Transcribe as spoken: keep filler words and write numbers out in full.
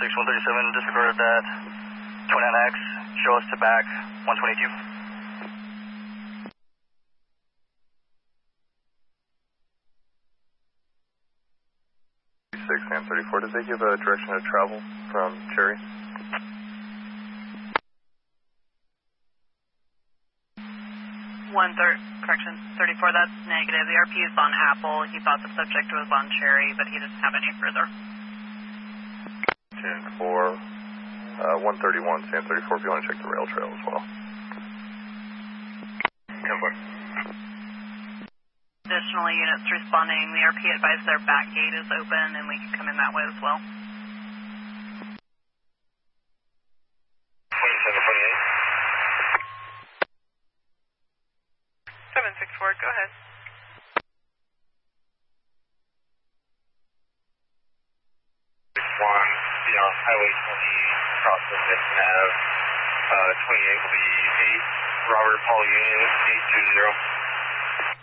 six one thirty-seven, disregard that. twenty-nine X, show us to back one twenty-two. six Sam thirty-four, did they give a direction of travel from Cherry? One third, correction, thirty-four, that's negative. The R P is on Apple. He thought the subject was on Cherry, but he didn't have any further. ten four, uh, one thirty-one, Sam thirty-four, if you want to check the rail trail as well. ten four. Additionally, units responding, the R P advised their back gate is open and we can come in that way as well. twenty-seven twenty-eight. seven six four, go ahead. six one, be on Highway twenty, crossing this nav. Uh, twenty-eight will be eight, Robert Paul Union, eight two zero.